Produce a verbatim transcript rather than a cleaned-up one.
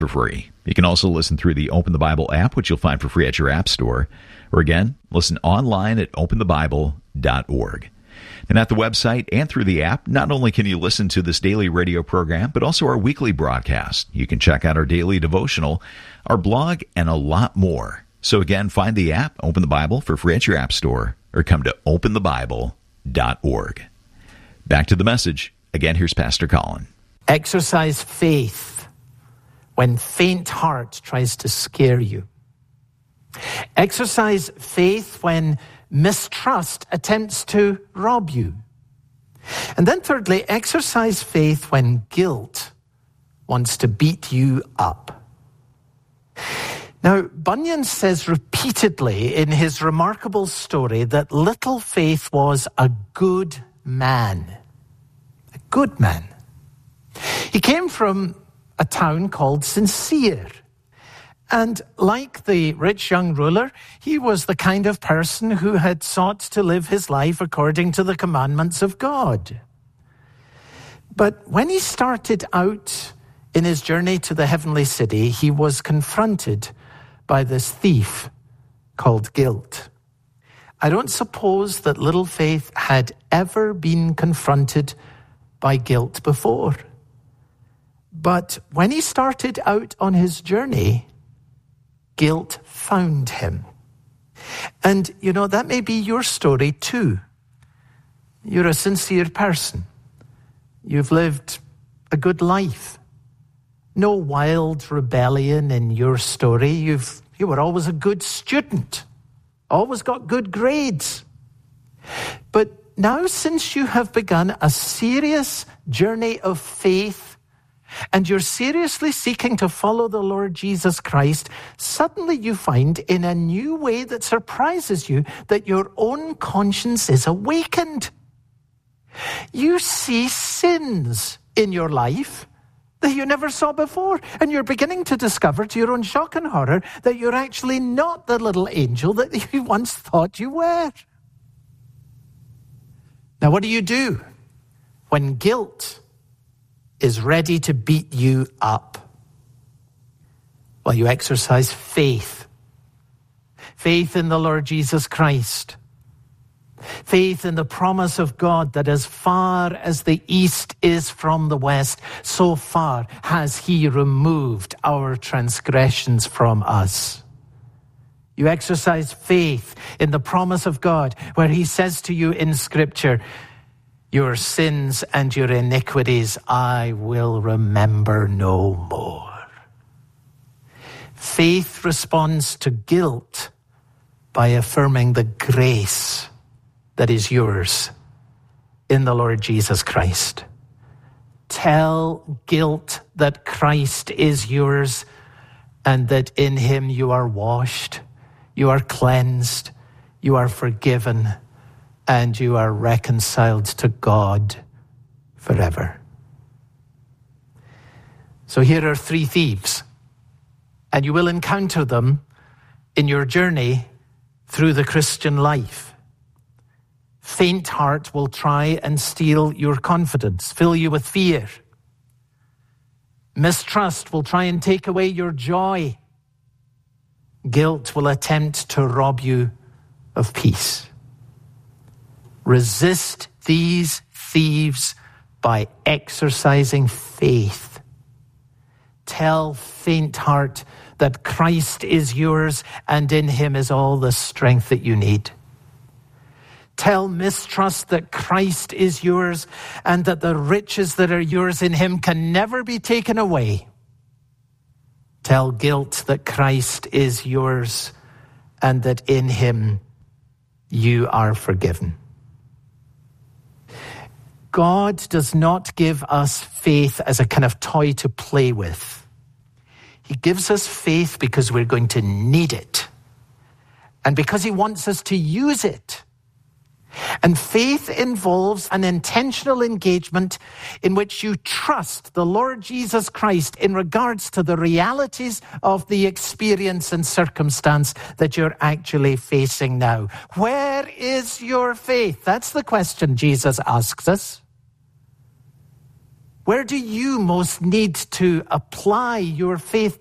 for free. You can also listen through the Open the Bible app, which you'll find for free at your app store. Or again, listen online at open the bible dot org. And at the website and through the app, not only can you listen to this daily radio program, but also our weekly broadcast. You can check out our daily devotional, our blog, and a lot more. So again, find the app, Open the Bible, for free at your app store, or come to open the bible dot org. Back to the message. Again, here's Pastor Colin. Exercise faith when faint heart tries to scare you. Exercise faith when mistrust attempts to rob you. And then thirdly, exercise faith when guilt wants to beat you up. Now, Bunyan says repeatedly in his remarkable story that little Faith was a good man. A good man. He came from a town called Sincere. And like the rich young ruler, he was the kind of person who had sought to live his life according to the commandments of God. But when he started out in his journey to the heavenly city, he was confronted by this thief called guilt. I don't suppose that little Faith had ever been confronted by guilt before. But when he started out on his journey, guilt found him. And, you know, that may be your story too. You're a sincere person. You've lived a good life. No wild rebellion in your story. You've, you were always a good student. Always got good grades. But now, since you have begun a serious journey of faith, and you're seriously seeking to follow the Lord Jesus Christ, suddenly you find in a new way that surprises you that your own conscience is awakened. You see sins in your life that you never saw before, and you're beginning to discover to your own shock and horror that you're actually not the little angel that you once thought you were. Now, what do you do when guilt is ready to beat you up? Well, you exercise faith. Faith in the Lord Jesus Christ. Faith in the promise of God that as far as the east is from the west, so far has he removed our transgressions from us. You exercise faith in the promise of God where he says to you in Scripture, your sins and your iniquities I will remember no more. Faith responds to guilt by affirming the grace that is yours in the Lord Jesus Christ. Tell guilt that Christ is yours and that in him you are washed, you are cleansed, you are forgiven, and you are reconciled to God forever. So here are three thieves, and you will encounter them in your journey through the Christian life. Faint heart will try and steal your confidence, fill you with fear. Mistrust will try and take away your joy. Guilt will attempt to rob you of peace. Resist these thieves by exercising faith. Tell faint heart that Christ is yours and in him is all the strength that you need. Tell mistrust that Christ is yours and that the riches that are yours in him can never be taken away. Tell guilt that Christ is yours and that in him you are forgiven. God does not give us faith as a kind of toy to play with. He gives us faith because we're going to need it and because he wants us to use it. And faith involves an intentional engagement in which you trust the Lord Jesus Christ in regards to the realities of the experience and circumstance that you're actually facing now. Where is your faith? That's the question Jesus asks us. Where do you most need to apply your faith